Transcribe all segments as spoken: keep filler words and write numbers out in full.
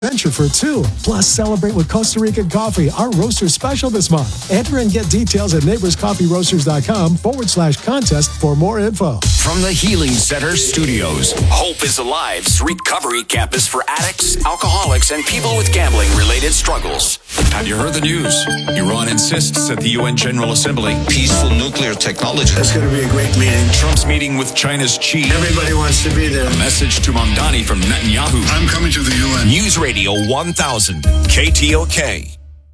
Venture for two. Plus, celebrate with Costa Rican coffee, our roaster special this month. Enter and get details at neighborscoffeeroasters.com forward slash contest for more info. From the Healing Center studios, Hope is Alive's recovery campus for addicts, alcoholics, and people with gambling-related struggles. Have you heard the news? Iran insists at the U N General Assembly. Peaceful nuclear technology. That's going to be a great meeting. Trump's meeting with China's Xi. Everybody wants to be there. A message to Mamdani from Netanyahu. I'm coming to the U N. News Radio one thousand, K T O K.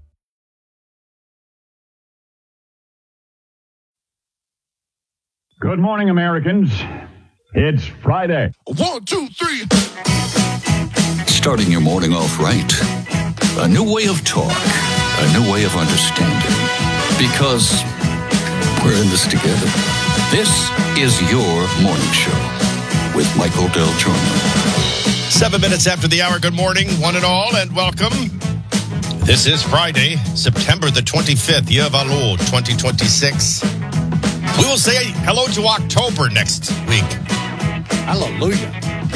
Good morning, Americans. It's Friday. One, two, three. Starting your morning off right. A new way of talk. A new way of understanding. Because we're in this together. This is your morning show with Michael Del Giorno. Seven minutes after the hour. Good morning, one and all, and welcome. This is Friday, September the twenty-fifth, year of our Lord, twenty twenty-six. We will say hello to October next week. Hallelujah.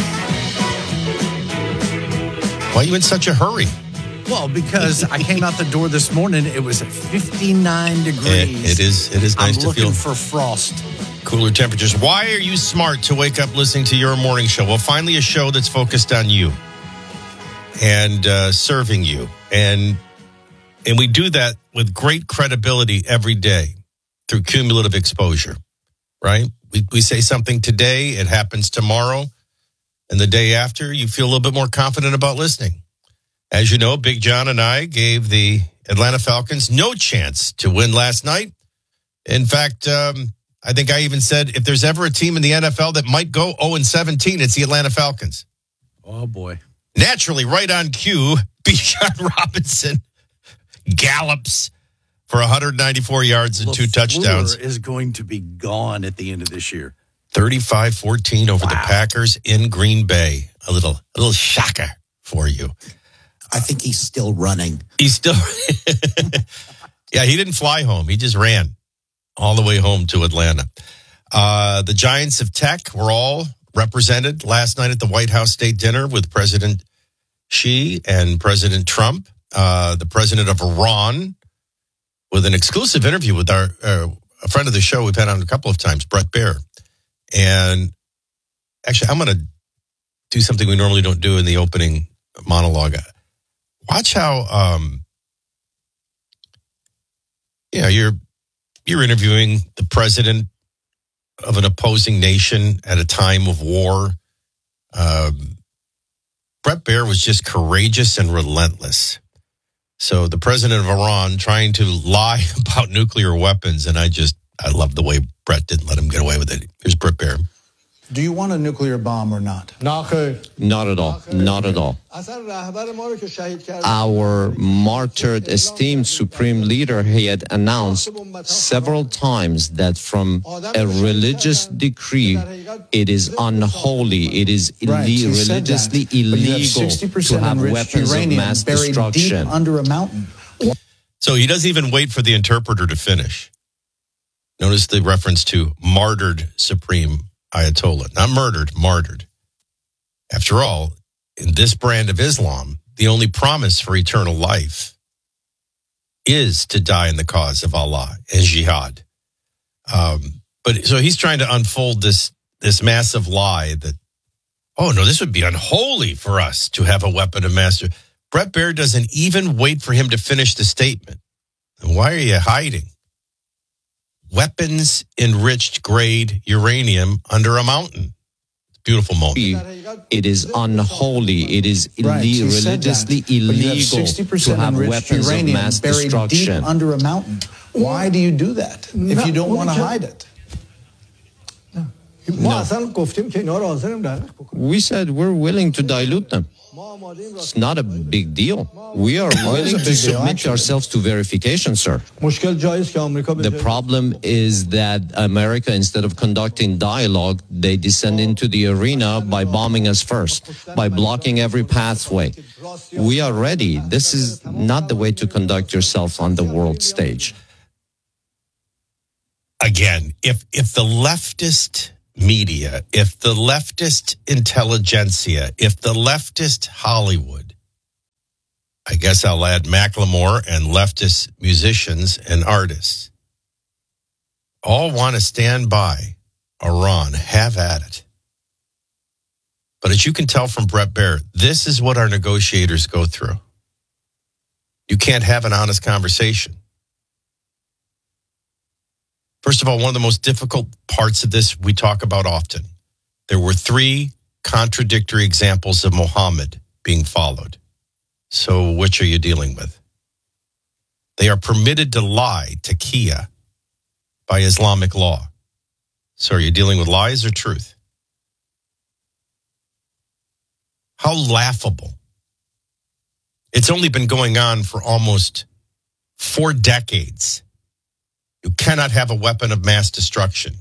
Why are you in such a hurry? Well, because I came out the door this morning, it was at fifty-nine degrees. It, it is It is nice I'm to looking feel for frost. Cooler temperatures. Why are you smart to wake up listening to your morning show? Well, finally a show that's focused on you and uh, serving you. And and we do that with great credibility every day through cumulative exposure, right? We, we say something today, it happens tomorrow, and the day after, you feel a little bit more confident about listening. As you know, Big John and I gave the Atlanta Falcons no chance to win last night. In fact, um, I think I even said if there's ever a team in the N F L that might go oh and seventeen, it's the Atlanta Falcons. Oh, boy. Naturally, right on cue, Bijan Robinson gallops for one hundred ninety-four yards and two touchdowns. LaFleur is going to be gone at the end of this year. thirty-five fourteen over Wow. the Packers in Green Bay. A little, a little shocker for you. I think he's still running. He's still, yeah, he didn't fly home. He just ran all the way home to Atlanta. Uh, the Giants of Tech were all represented last night at the White House State Dinner with President Xi and President Trump, uh, the president of Iran, with an exclusive interview with our uh, a friend of the show we've had on a couple of times, Brett Baer. And actually, I'm going to do something we normally don't do in the opening monologue. Watch how, um, you know, you're you're interviewing the president of an opposing nation at a time of war. Um, Brett Baer was just courageous and relentless. So the president of Iran trying to lie about nuclear weapons, and I just, I love the way Brett didn't let him get away with it. Here's Brett Baer. Do you want a nuclear bomb or not? Not at all. Not at all. Our martyred, esteemed supreme leader, he had announced several times that from a religious decree, it is unholy, it is Right, he ille- said that. religiously But you have illegal sixty to percent have enriched weapons of uranium mass buried destruction. deep under a mountain. So he doesn't even wait for the interpreter to finish. Notice the reference to martyred supreme Ayatollah. Not murdered, martyred. After all, in this brand of Islam, the only promise for eternal life is to die in the cause of Allah and jihad. Um, but so he's trying to unfold this this massive lie that, oh no, this would be unholy for us to have a weapon of mass. Brett Baer doesn't even wait for him to finish the statement. And why are you hiding? Weapons enriched grade uranium under a mountain. Beautiful moment. It is unholy. It is ille- Right, he said religiously that. But you have illegal sixty to percent have enriched weapons of uranium mass buried destruction. deep under a mountain. Why do you do that if you don't want to hide it? We said we're willing to dilute them. It's not a big deal. We are willing big to deal, submit actually. ourselves to verification, sir. The problem is that America, instead of conducting dialogue, they descend into the arena by bombing us first, by blocking every pathway. We are ready. This is not the way to conduct yourself on the world stage. Again, if if the leftist media, if the leftist intelligentsia, if the leftist Hollywood guess I'll add Macklemore and leftist musicians and artists. All want to stand by Iran. Have at it. But as you can tell from Bret Baier, this is what our negotiators go through. You can't have an honest conversation. First of all, one of the most difficult parts of this we talk about often. There were three contradictory examples of Muhammad being followed. So which are you dealing with? They are permitted to lie, taqiyya, by Islamic law. So are you dealing with lies or truth? How laughable. It's only been going on for almost four decades. You cannot have a weapon of mass destruction.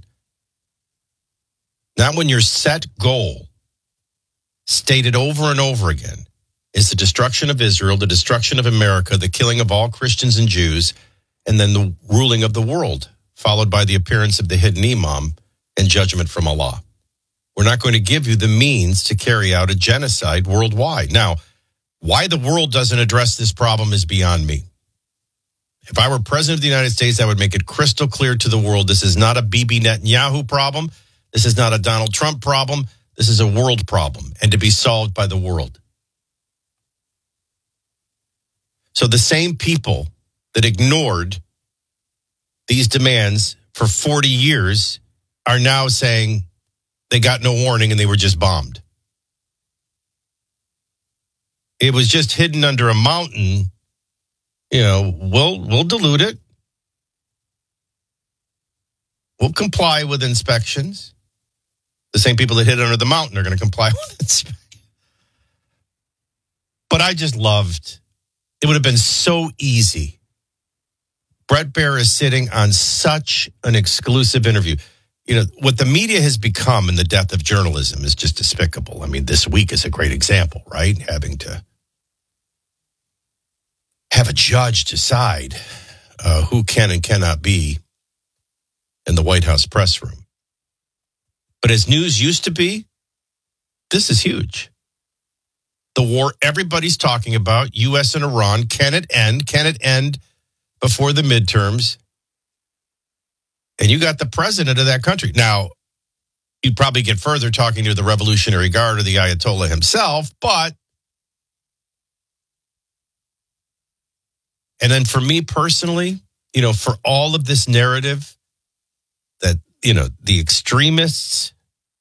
Not when your set goal, stated over and over again, is the destruction of Israel, the destruction of America, the killing of all Christians and Jews, and then the ruling of the world, followed by the appearance of the hidden imam and judgment from Allah. We're not going to give you the means to carry out a genocide worldwide. Now, why the world doesn't address this problem is beyond me. If I were president of the United States, I would make it crystal clear to the world this is not a Bibi Netanyahu problem. This is not a Donald Trump problem. This is a world problem and to be solved by the world. So the same people that ignored these demands for forty years are now saying they got no warning and they were just bombed. It was just hidden under a mountain. You know, we'll we'll dilute it. We'll comply with inspections. The same people that hid it under the mountain are going to comply with it. But I just loved, it would have been so easy. Bret Baier is sitting on such an exclusive interview. You know, what the media has become in the death of journalism is just despicable. I mean, this week is a great example, right? Having to have a judge decide uh, who can and cannot be in the White House press room. But as news used to be, this is huge. The war everybody's talking about, U S and Iran, can it end? Can it end before the midterms? And you got the president of that country. Now, you'd probably get further talking to the Revolutionary Guard or the Ayatollah himself, but and then for me personally, you know, for all of this narrative that, you know, the extremists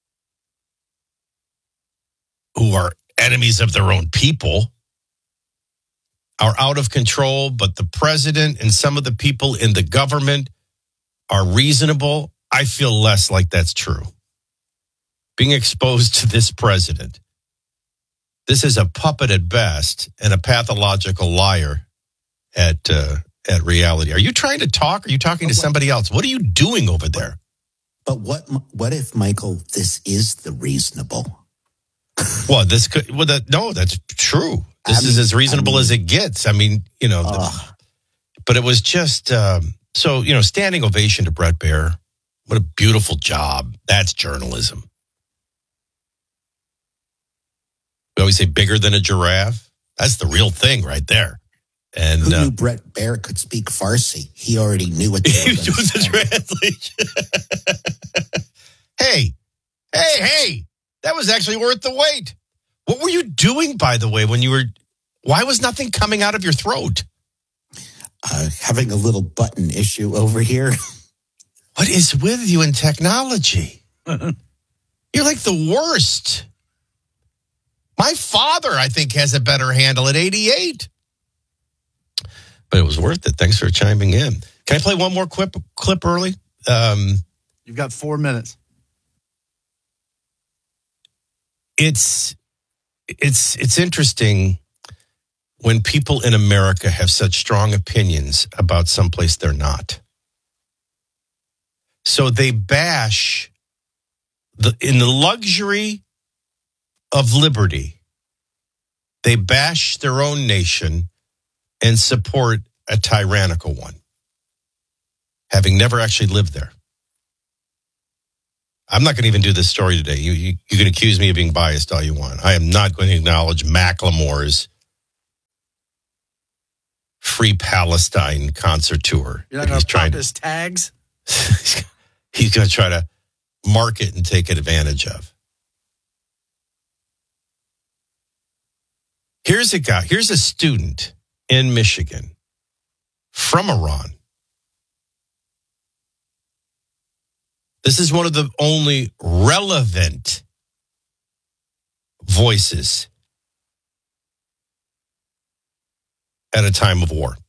who are enemies of their own people are out of control, but the president and some of the people in the government are reasonable, I feel less like that's true. Being exposed to this president, this is a puppet at best and a pathological liar at uh, at reality. Are you trying to talk? Are you talking to somebody else? What are you doing over there? But what what if, Michael, this is the reasonable? Well, this could, well, that, no, that's true. This I mean, is as reasonable I mean, as it gets. I mean, you know, uh, the, but it was just, um, so, you know, standing ovation to Bret Baier. What a beautiful job. That's journalism. We always say bigger than a giraffe. That's the real thing right there. And who uh, knew Bret Baier could speak Farsi? He already knew what they were doing the translation. hey, hey, hey, that was actually worth the wait. What were you doing, by the way, when you were, why was nothing coming out of your throat? Uh, having a little button issue over here. What is with you in technology? You're like the worst. My father, I think, has a better handle at eighty-eight. But it was worth it. Thanks for chiming in. Can I play one more clip, clip early? Um, You've got four minutes. It's it's it's interesting when people in America have such strong opinions about someplace they're not. So they bash the in the luxury of liberty. They bash their own nation and support a tyrannical one, having never actually lived there. I'm not going to even do this story today. You, you, you can accuse me of being biased all you want. I am not going to acknowledge Macklemore's Free Palestine concert tour. You're not going to pop his tags? He's going to try to market and take advantage of. Here's a guy, here's a student in Michigan from Iran. This is one of the only relevant voices at a time of war.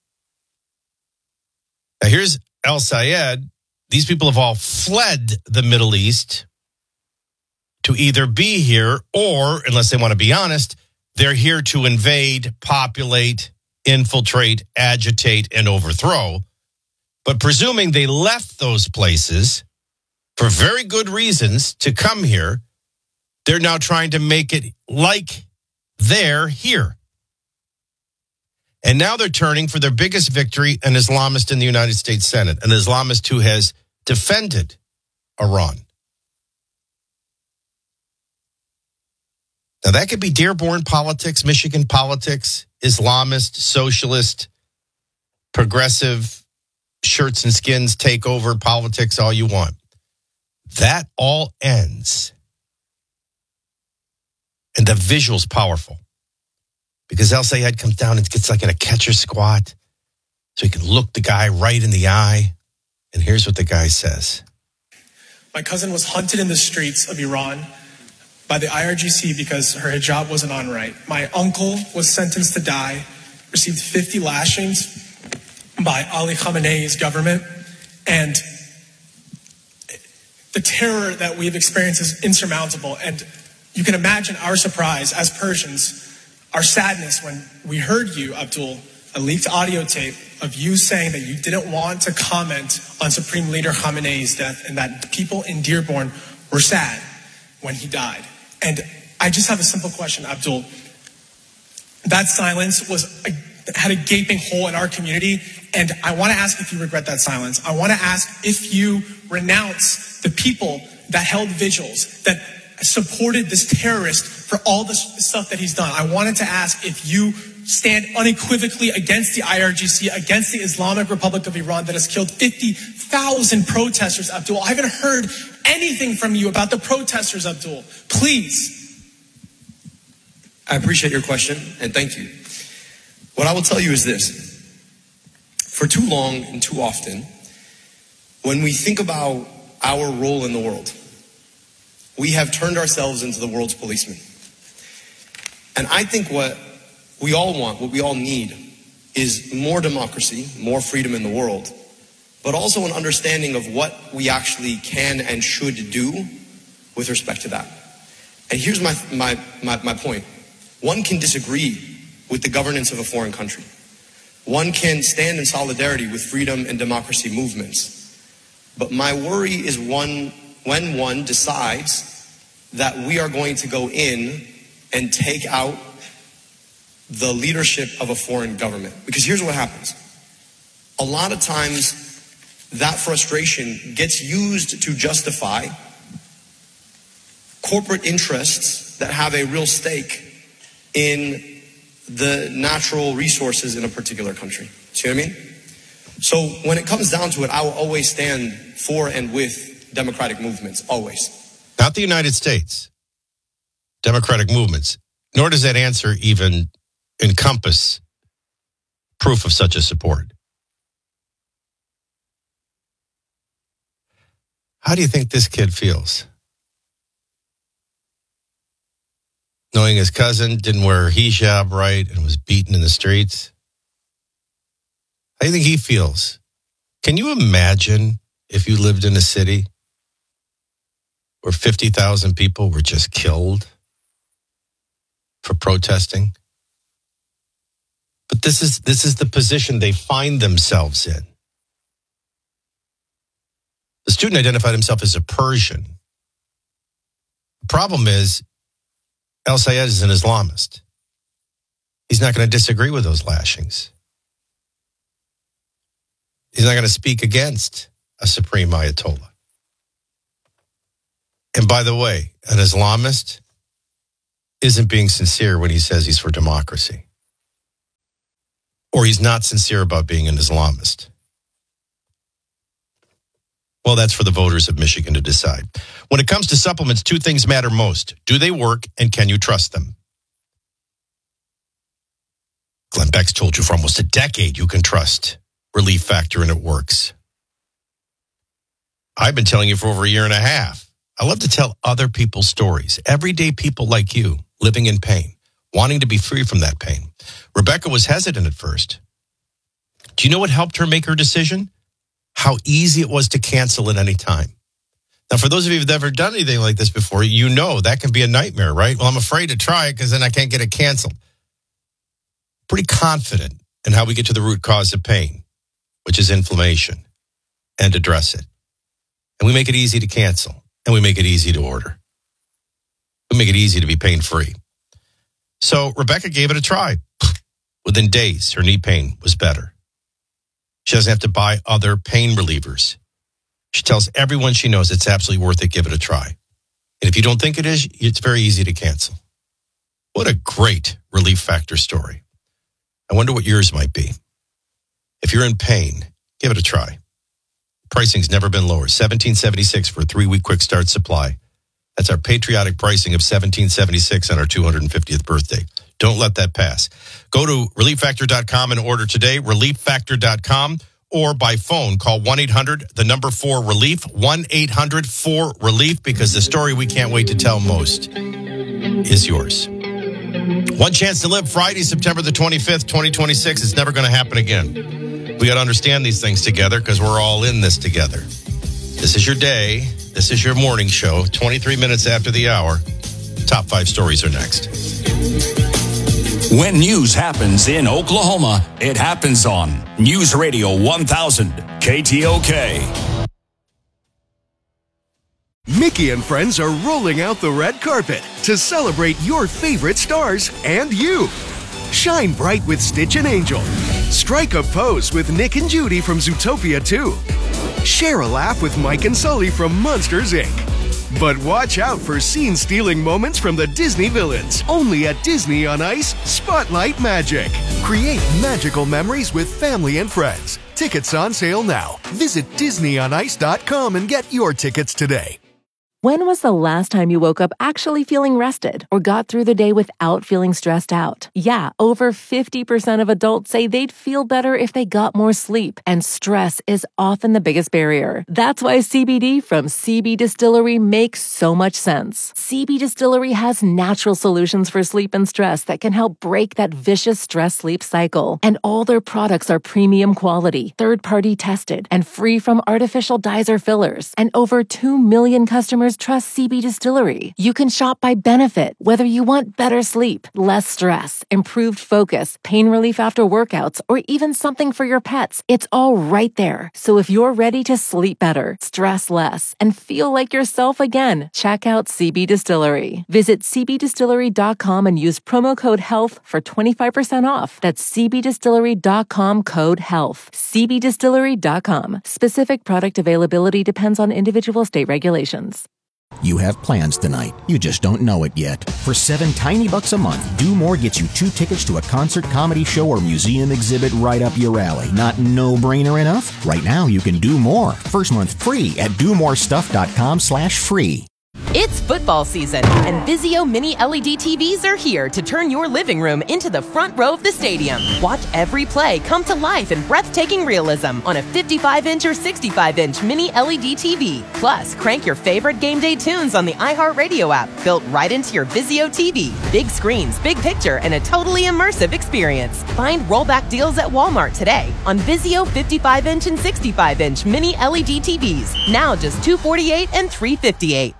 Now here's El Sayed. These people have all fled the Middle East to either be here or, unless they want to be honest, they're here to invade, populate, infiltrate, agitate, and overthrow. But presuming they left those places for very good reasons to come here, they're now trying to make it like they're here. And now they're turning for their biggest victory, an Islamist in the United States Senate, an Islamist who has defended Iran. Now, that could be Dearborn politics, Michigan politics, Islamist, socialist, progressive, shirts and skins, takeover politics, all you want. That all ends. And the visual's powerful. Because El Sayed comes down and gets like in a catcher squat so he can look the guy right in the eye. And here's what the guy says. My cousin was hunted in the streets of Iran by the I R G C because her hijab wasn't on right. My uncle was sentenced to die, received fifty lashings by Ali Khamenei's government. And the terror that we've experienced is insurmountable. And you can imagine our surprise as Persians, our sadness when we heard you, Abdul, a leaked audio tape of you saying that you didn't want to comment on Supreme Leader Khamenei's death and that people in Dearborn were sad when he died. And I just have a simple question, Abdul. That silence was a, had a gaping hole in our community, and I want to ask if you regret that silence. I want to ask if you renounce the people that held vigils, that supported this terrorist for all the stuff that he's done. I wanted to ask if you stand unequivocally against the I R G C, against the Islamic Republic of Iran that has killed fifty thousand protesters, Abdul. I haven't heard anything from you about the protesters, Abdul. Please. I appreciate your question, and thank you. What I will tell you is this. For too long and too often, when we think about our role in the world, we have turned ourselves into the world's policemen. And I think what we all want, what we all need, is more democracy, more freedom in the world, but also an understanding of what we actually can and should do with respect to that. And here's my, my, my, my point. One can disagree with the governance of a foreign country. One can stand in solidarity with freedom and democracy movements. But my worry is one when one decides that we are going to go in and take out the leadership of a foreign government. Because here's what happens. A lot of times that frustration gets used to justify corporate interests that have a real stake in the natural resources in a particular country. See what I mean? So when it comes down to it, I will always stand for and with democratic movements, always. Not the United States. Democratic movements. Nor does that answer even encompass proof of such a support. How do you think this kid feels? Knowing his cousin didn't wear a hijab right and was beaten in the streets. How do you think he feels? Can you imagine if you lived in a city where fifty thousand people were just killed for protesting? But this is this is the position they find themselves in. The student identified himself as a Persian. The problem is, El Sayed is an Islamist. He's not going to disagree with those lashings. He's not going to speak against a supreme Ayatollah. And by the way, an Islamist isn't being sincere when he says he's for democracy. or he's not sincere about being an Islamist. Well, that's for the voters of Michigan to decide. When it comes to supplements, two things matter most. Do they work, and can you trust them? Glenn Beck's told you for almost a decade you can trust Relief Factor and it works. I've been telling you for over a year and a half. I love to tell other people's stories. Everyday people like you living in pain, wanting to be free from that pain. Rebecca was hesitant at first. Do you know what helped her make her decision? How easy it was to cancel at any time. Now, for those of you who've never done anything like this before, you know that can be a nightmare, right? Well, I'm afraid to try it because then I can't get it canceled. Pretty confident in how we get to the root cause of pain, which is inflammation, and address it. And we make it easy to cancel, and we make it easy to order. We make it easy to be pain-free. So Rebecca gave it a try. Within days, her knee pain was better. She doesn't have to buy other pain relievers. She tells everyone she knows it's absolutely worth it. Give it a try. And if you don't think it is, it's very easy to cancel. What a great Relief Factor story. I wonder what yours might be. If you're in pain, give it a try. Pricing's never been lower. seventeen seventy-six for a three-week quick start supply. That's our patriotic pricing of seventeen seventy-six on our two hundred fiftieth birthday. Don't let that pass. Go to relief factor dot com and order today, relief factor dot com, or by phone, call one eight hundred, the number four relief, one eight hundred four relief, because the story we can't wait to tell most is yours. One chance to live, Friday, September the twenty-fifth, twenty twenty-six. It's never going to happen again. We got to understand these things together because we're all in this together. This is your day. This is your morning show. twenty-three minutes after the hour. Top five stories are next. When news happens in Oklahoma, it happens on News Radio one thousand K T O K. Mickey and friends are rolling out the red carpet to celebrate your favorite stars and you. Shine bright with Stitch and Angel. Strike a pose with Nick and Judy from Zootopia two. Share a laugh with Mike and Sully from Monsters, Incorporated. But watch out for scene-stealing moments from the Disney villains. Only at Disney on Ice, Spotlight Magic. Create magical memories with family and friends. Tickets on sale now. Visit disney on ice dot com and get your tickets today. When was the last time you woke up actually feeling rested or got through the day without feeling stressed out? Yeah, over fifty percent of adults say they'd feel better if they got more sleep, and stress is often the biggest barrier. That's why C B D from C B Distillery makes so much sense. C B Distillery has natural solutions for sleep and stress that can help break that vicious stress-sleep cycle. And all their products are premium quality, third-party tested, and free from artificial dyes or fillers. And over two million customers trust C B Distillery. You can shop by benefit, whether you want better sleep, less stress, improved focus, pain relief after workouts, or even something for your pets. It's all right there. So if you're ready to sleep better, stress less, and feel like yourself again, check out C B Distillery. Visit c b distillery dot com and use promo code HEALTH for twenty-five percent off. That's c b distillery dot com code HEALTH. c b distillery dot com. Specific product availability depends on individual state regulations. You have plans tonight. You just don't know it yet. For seven tiny bucks a month, Do More gets you two tickets to a concert, comedy show, or museum exhibit right up your alley. Not no-brainer enough? Right now, you can do more. First month free at do more stuff dot com slash free. It's football season, and Vizio Mini L E D T Vs are here to turn your living room into the front row of the stadium. Watch every play come to life in breathtaking realism on a fifty-five inch or sixty-five inch Mini L E D T V. Plus, crank your favorite game day tunes on the iHeartRadio app, built right into your Vizio T V. Big screens, big picture, and a totally immersive experience. Find rollback deals at Walmart today on Vizio fifty-five inch and sixty-five inch Mini L E D T Vs. Now just two hundred forty-eight dollars and three hundred fifty-eight dollars.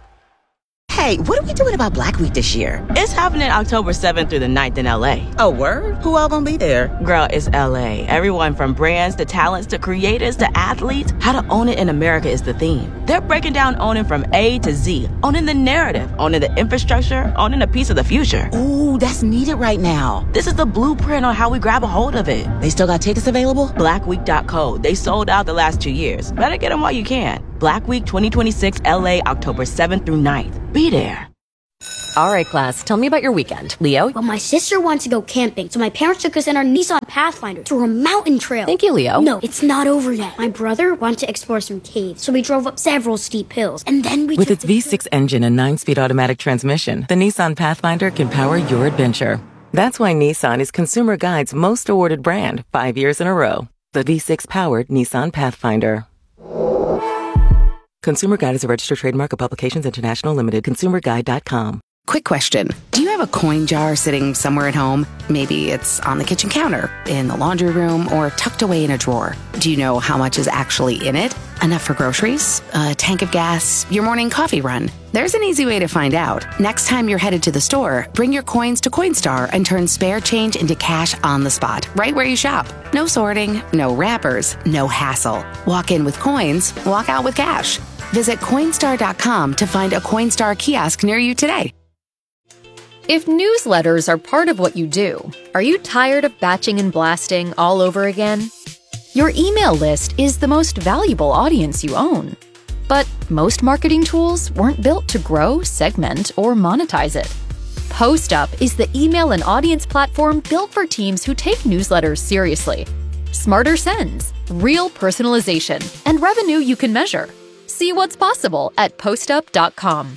Hey, what are we doing about Black Week this year? It's happening October seventh through the ninth in L A. Oh, word? Who all gonna be there? Girl, it's L A. Everyone from brands to talents to creators to athletes. How to own it in America is the theme. They're breaking down owning from A to Z. Owning the narrative, owning the infrastructure, owning a piece of the future. Ooh, that's needed right now. This is the blueprint on how we grab a hold of it. They still got tickets available? black week dot co. They sold out the last two years. Better get them while you can. Black Week twenty twenty-six L A, October seventh through ninth. Be there. All right, class, tell me about your weekend. Leo? Well, my sister wanted to go camping, so my parents took us in our Nissan Pathfinder to a mountain trail. Thank you, Leo. No, it's not over yet. My brother wanted to explore some caves, so we drove up several steep hills, and then we With took its V six engine and nine-speed automatic transmission, the Nissan Pathfinder can power your adventure. That's why Nissan is Consumer Guide's most awarded brand, five years in a row. The V six-powered Nissan Pathfinder. Consumer Guide is a registered trademark of Publications International Limited. consumer guide dot com. Quick question. Do you have a coin jar sitting somewhere at home? Maybe it's on the kitchen counter, in the laundry room, or tucked away in a drawer. Do you know how much is actually in it? Enough for groceries? A tank of gas? Your morning coffee run? There's an easy way to find out. Next time you're headed to the store, bring your coins to Coinstar and turn spare change into cash on the spot, right where you shop. No sorting, no wrappers, no hassle. Walk in with coins, walk out with cash. Visit Coinstar dot com to find a Coinstar kiosk near you today. If newsletters are part of what you do, are you tired of batching and blasting all over again? Your email list is the most valuable audience you own. But most marketing tools weren't built to grow, segment, or monetize it. PostUp is the email and audience platform built for teams who take newsletters seriously. Smarter sends, real personalization, and revenue you can measure. See what's possible at postup dot com.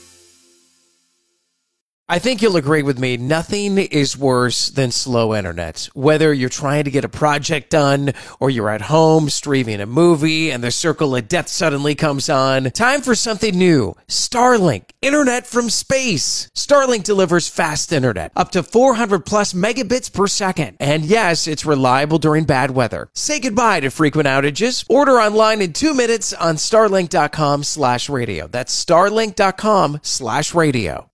I think you'll agree with me, nothing is worse than slow internet. Whether you're trying to get a project done or you're at home streaming a movie and the circle of death suddenly comes on, time for something new. Starlink, internet from space. Starlink delivers fast internet, up to four hundred plus megabits per second. And yes, it's reliable during bad weather. Say goodbye to frequent outages. Order online in two minutes on starlink dot com slash radio. That's starlink dot com slash radio.